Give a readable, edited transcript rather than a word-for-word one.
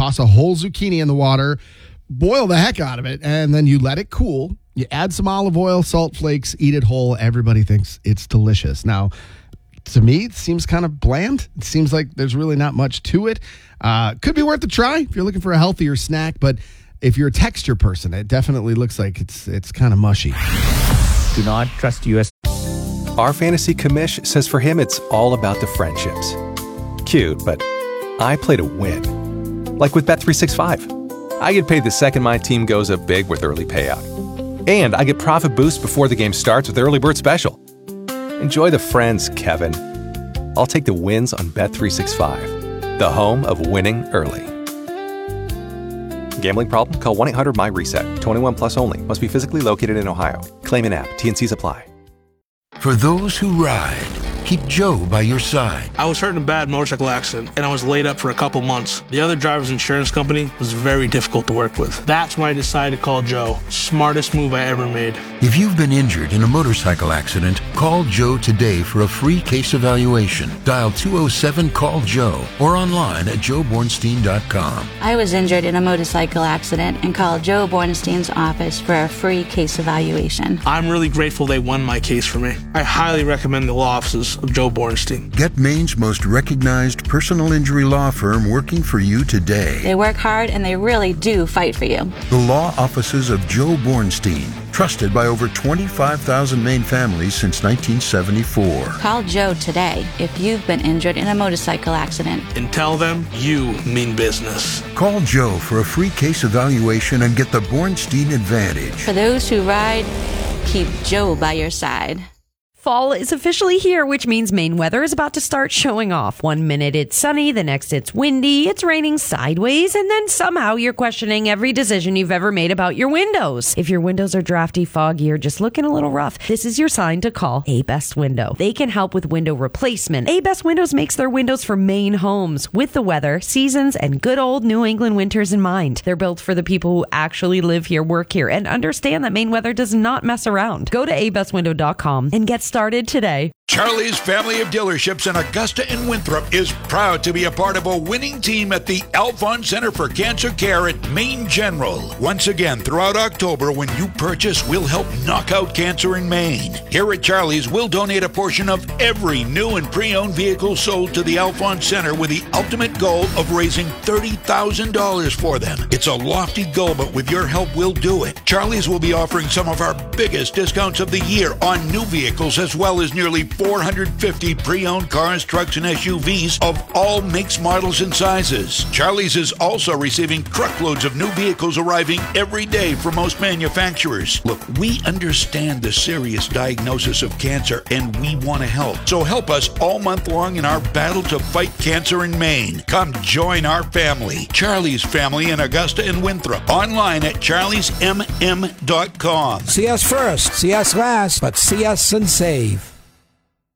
toss a whole zucchini in the water, boil the heck out of it, and then you let it cool. You add some olive oil, salt flakes, eat it whole. Everybody thinks it's delicious. Now, to me, it seems kind of bland. It seems like there's really not much to it. Could be worth a try if you're looking for a healthier snack, but if you're a texture person, it definitely looks like it's kind of mushy. Do not trust U.S. Our fantasy commish says for him it's all about the friendships. Cute, but I play to win. Like with Bet365. I get paid the second my team goes up big with early payout. And I get profit boost before the game starts with Early Bird Special. Enjoy the friends, Kevin. I'll take the wins on Bet365, the home of winning early. Gambling problem? Call 1-800-MY-RESET. 21 plus only. Must be physically located in Ohio. Claim in app. T&Cs apply. For those who ride, keep Joe by your side. I was hurt in a bad motorcycle accident, and I was laid up for a couple months. The other driver's insurance company was very difficult to work with. That's when I decided to call Joe. Smartest move I ever made. If you've been injured in a motorcycle accident, call Joe today for a free case evaluation. Dial 207-CALL-JOE or online at joebornstein.com. I was injured in a motorcycle accident and called Joe Bornstein's office for a free case evaluation. I'm really grateful they won my case for me. I highly recommend the law offices of Joe Bornstein. Get Maine's most recognized personal injury law firm working for you today. They work hard and they really do fight for you. The law offices of Joe Bornstein, trusted by over 25,000 Maine families since 1974. Call Joe today if you've been injured in a motorcycle accident. And tell them you mean business. Call Joe for a free case evaluation and get the Bornstein advantage. For those who ride, keep Joe by your side. Fall is officially here, which means Maine weather is about to start showing off. 1 minute it's sunny, the next it's windy, it's raining sideways, and then somehow you're questioning every decision you've ever made about your windows. If your windows are drafty, foggy, or just looking a little rough, this is your sign to call A-Best Window. They can help with window replacement. A-Best Windows makes their windows for Maine homes with the weather, seasons, and good old New England winters in mind. They're built for the people who actually live here, work here, and understand that Maine weather does not mess around. Go to abestwindow.com and get started today. Charlie's family of dealerships in Augusta and Winthrop is proud to be a part of a winning team at the Alphonse Center for Cancer Care at Maine General. Once again, throughout October, when you purchase, we'll help knock out cancer in Maine. Here at Charlie's, we'll donate a portion of every new and pre-owned vehicle sold to the Alphonse Center with the ultimate goal of raising $30,000 for them. It's a lofty goal, but with your help, we'll do it. Charlie's will be offering some of our biggest discounts of the year on new vehicles, as well as nearly 450 pre-owned cars, trucks, and SUVs of all makes, models, and sizes. Charlie's is also receiving truckloads of new vehicles arriving every day from most manufacturers. Look, we understand the serious diagnosis of cancer, and we want to help. So help us all month long in our battle to fight cancer in Maine. Come join our family. Charlie's Family in Augusta and Winthrop. Online at charliesmm.com. See us first, see us last, but see us and save.